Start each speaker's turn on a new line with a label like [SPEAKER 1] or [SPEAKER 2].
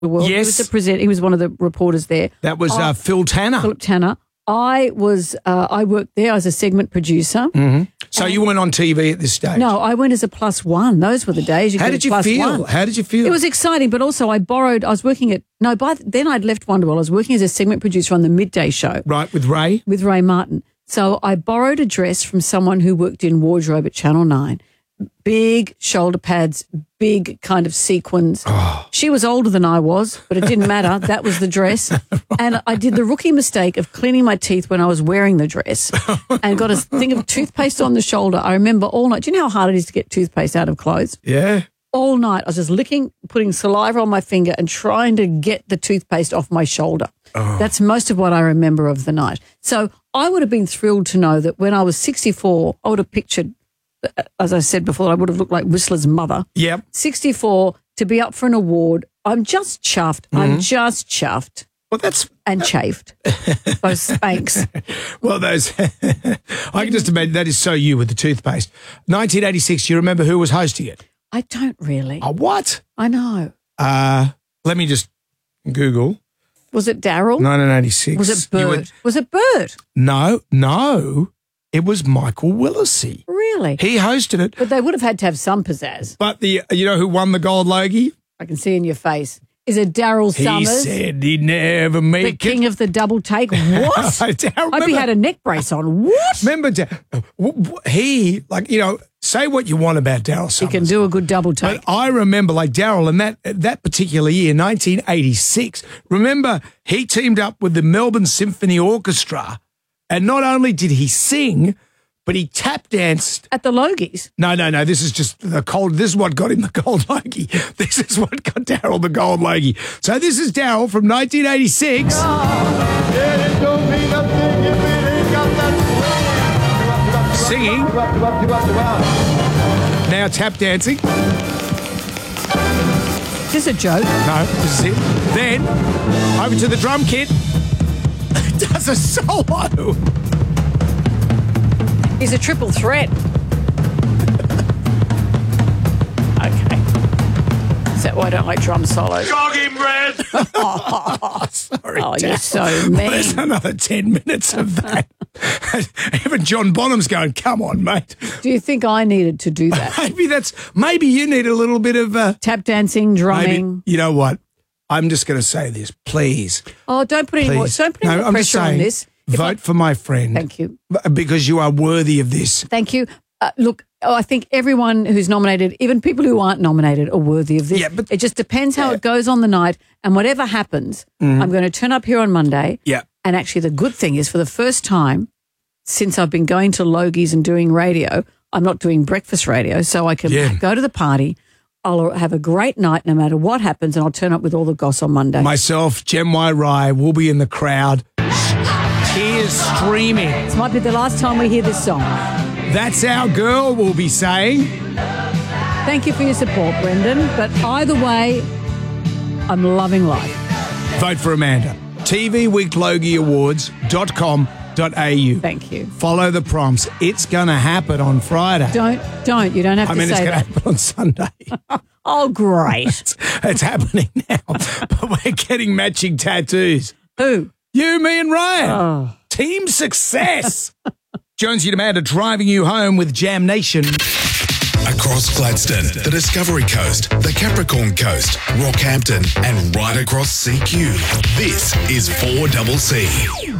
[SPEAKER 1] the world.
[SPEAKER 2] Yes.
[SPEAKER 1] He was one of the reporters there.
[SPEAKER 2] That was Phil Tanner.
[SPEAKER 1] Philip Tanner. I worked there as a segment producer.
[SPEAKER 2] Mm-hmm. So you weren't on TV at this stage?
[SPEAKER 1] No, I went as a +1. Those were the days.
[SPEAKER 2] How did you feel? How did you feel?
[SPEAKER 1] It was exciting, but also by then I'd left Wonderwall. I was working as a segment producer on the midday show.
[SPEAKER 2] Right, with Ray?
[SPEAKER 1] With Ray Martin. So I borrowed a dress from someone who worked in wardrobe at Channel 9. Big shoulder pads, big kind of sequins.
[SPEAKER 2] Oh.
[SPEAKER 1] She was older than I was, but it didn't matter. That was the dress. And I did the rookie mistake of cleaning my teeth when I was wearing the dress and got a thing of toothpaste on the shoulder. I remember all night. Do you know how hard it is to get toothpaste out of clothes?
[SPEAKER 2] Yeah.
[SPEAKER 1] All night I was just licking, putting saliva on my finger and trying to get the toothpaste off my shoulder.
[SPEAKER 2] Oh.
[SPEAKER 1] That's most of what I remember of the night. So I would have been thrilled to know that when I was 64, I would have pictured, as I said before, I would have looked like Whistler's mother.
[SPEAKER 2] Yep.
[SPEAKER 1] 64, to be up for an award. I'm just chuffed.
[SPEAKER 2] Mm-hmm.
[SPEAKER 1] I'm just chuffed.
[SPEAKER 2] Well, that's...
[SPEAKER 1] And chafed. Those Spanx.
[SPEAKER 2] Well, those... I can just imagine that is so you with the toothpaste. 1986, you remember who was hosting it?
[SPEAKER 1] I don't really.
[SPEAKER 2] Oh, what?
[SPEAKER 1] I know.
[SPEAKER 2] Let me just Google.
[SPEAKER 1] Was it Daryl?
[SPEAKER 2] 1986.
[SPEAKER 1] Was it Bert? Was it Bert?
[SPEAKER 2] No. It was Michael Willisey.
[SPEAKER 1] Really?
[SPEAKER 2] He hosted it.
[SPEAKER 1] But they would have had to have some pizzazz.
[SPEAKER 2] But you know who won the gold Logie?
[SPEAKER 1] I can see in your face. Is it Daryl Summers?
[SPEAKER 2] He said he'd never make
[SPEAKER 1] the king of the double take. What? Hope he had a neck brace on. What?
[SPEAKER 2] Remember, he, say what you want about Daryl Summers.
[SPEAKER 1] He can do a good double take.
[SPEAKER 2] But I remember, Daryl, in that particular year, 1986, remember he teamed up with the Melbourne Symphony Orchestra, and not only did he sing, but he tap danced
[SPEAKER 1] at the Logies.
[SPEAKER 2] No. This is just the cold. This is what got him the gold Logie. This is what got Daryl the gold Logie. So this is Daryl from 1986. Singing. Now tap dancing.
[SPEAKER 1] Is this a joke?
[SPEAKER 2] No, this is it. Then over to the drum kit. Does a solo.
[SPEAKER 1] He's a triple threat. Okay. Is that why I don't like drum solos?
[SPEAKER 2] Jogging bread. Sorry.
[SPEAKER 1] Oh,
[SPEAKER 2] Daryl.
[SPEAKER 1] you're so mean.
[SPEAKER 2] Well, there's another 10 minutes of that. Even John Bonham's going, come on, mate.
[SPEAKER 1] Do you think I needed to do that?
[SPEAKER 2] Maybe you need a little bit of
[SPEAKER 1] tap dancing, drumming.
[SPEAKER 2] Maybe, you know what? I'm just going to say this, please.
[SPEAKER 1] Oh, don't put any more. Don't put any more pressure on this.
[SPEAKER 2] Vote for my friend.
[SPEAKER 1] Thank you.
[SPEAKER 2] Because you are worthy of this.
[SPEAKER 1] Thank you. Look, I think everyone who's nominated, even people who aren't nominated, are worthy of this.
[SPEAKER 2] Yeah, but
[SPEAKER 1] it just depends how it goes on the night. And whatever happens, I'm going to turn up here on Monday.
[SPEAKER 2] Yeah.
[SPEAKER 1] And actually the good thing is for the first time since I've been going to Logies and doing radio, I'm not doing breakfast radio, so I can go to the party. I'll have a great night no matter what happens, and I'll turn up with all the goss on Monday.
[SPEAKER 2] Myself, Gem Y. Rye, will be in the crowd. Tears streaming.
[SPEAKER 1] This might be the last time we hear this song.
[SPEAKER 2] That's our girl, we'll be saying.
[SPEAKER 1] Thank you for your support, Brendan. But either way, I'm loving life.
[SPEAKER 2] Vote for Amanda. TVWeekLogieAwards.com.au.
[SPEAKER 1] Thank you.
[SPEAKER 2] Follow the prompts. It's going to happen on Friday.
[SPEAKER 1] Don't. You don't have to say
[SPEAKER 2] it's going
[SPEAKER 1] that.
[SPEAKER 2] to happen on Sunday.
[SPEAKER 1] Oh, great.
[SPEAKER 2] It's happening now. But we're getting matching tattoos.
[SPEAKER 1] Who?
[SPEAKER 2] You, me and Ryan.
[SPEAKER 1] Oh.
[SPEAKER 2] Team success. Jonesy and Amanda driving you home with Jam Nation.
[SPEAKER 3] Across Gladstone, the Discovery Coast, the Capricorn Coast, Rockhampton, and right across CQ. This is 4CC.